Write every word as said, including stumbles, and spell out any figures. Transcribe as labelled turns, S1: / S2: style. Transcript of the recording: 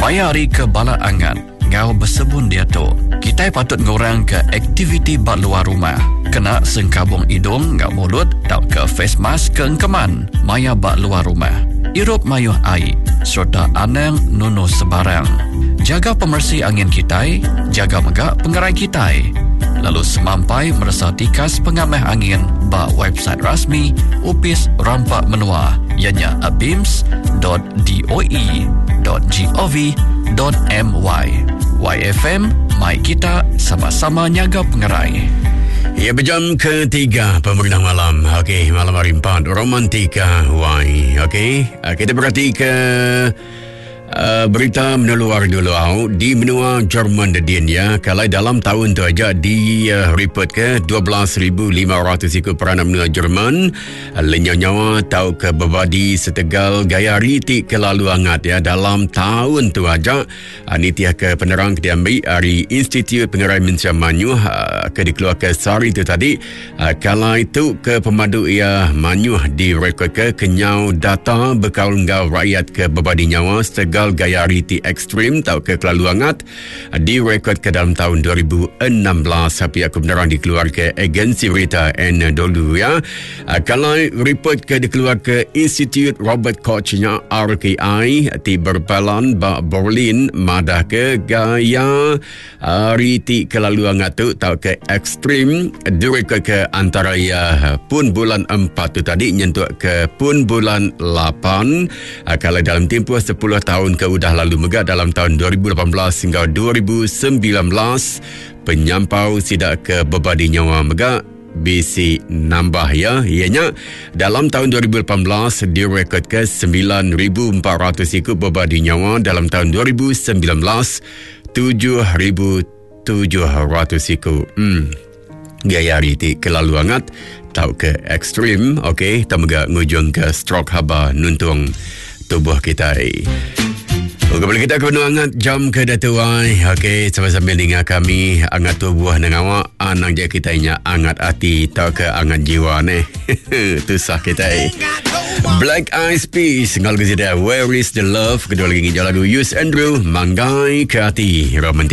S1: Mayari ke bala angan, ngau bersebun dia tu. Kita patut ngurang ke aktiviti bak luar rumah. Kena sengkabung hidung ngau mulut, tau ke face mask ke engkeman. Maya bak luar rumah. Irup mayuh air, serta anang nunuh sebarang. Jaga pemersih angin kita, jaga megak pengerai kita. Lalu semampai merasa tikas pengamah angin ba website rasmi Upis Rampak Menua, ianya abims dot doe dot gov dot my. Y F M, mai kita sama-sama nyaga pengerai.
S2: Ya, berjam ketiga pemerintah malam. Okey, malam hari empat Romantika Y. Okey, kita berhati ke Uh, berita meneluar dulu au di benua Jerman dedian ya. Kalau dalam tahun tu aja di uh, report ke dua belas ribu lima ratus ikut peranan benua Jerman uh, lenyap nyawa tau ke bebadi setegal gaya riti ke lalu hangat ya dalam tahun tu aja. Uh, ni tiah ke penerang ke diambil dari Institut Pengerai Manusia Manyuh uh, ke dikeluarkan sehari tu tadi. Uh, kalau itu ke pemadu ia Manyuh di rekod ke kenyau data berkaulunggau rakyat ke bebadi nyawa setegal gaya riti ekstrim tau ke kelalu hangat direkod ke dalam tahun dua ribu enam belas. Pihak kebenaran dikeluar ke agensi berita N W ya. Kalau report ke dikeluar ke Institut Robert Koch-nya R K I ti berpalan ba Berlin madah ke gaya uh, riti kelalu hangat tu tau ke ekstrim direkod ke antara ya pun bulan empat tu tadi nyentuh ke pun bulan lapan. Uh, kalau dalam tempoh sepuluh tahun ke udah lalu megak dalam tahun dua ribu lapan belas hingga dua ribu sembilan belas penyampau sidak ke bebadi nyawa megak bisi nambah ya. Ianya dalam tahun dua ribu lapan belas direkod ke sembilan ribu empat ratus ikut bebadi nyawa, dalam tahun dua ribu sembilan belas tujuh ribu tujuh ratus ikut. Hmm. Gaya riti kelalu hangat tau ke ekstrim. Okey, tamega ngujung ke stroke haba nuntung tubuh kita. Kembali kita ke penuh hangat jam ke datuai. Okey, sambil-sambil dengar kami hangat tubuh dengan awak, anang je kita nya hangat hati tau ke hangat jiwa ni. Tu sah kita. Black Eyed Peas ngal ke Where Is the Love. Kedua lagi ngejau lagu Yus Andrew Manggai ke hati romantik.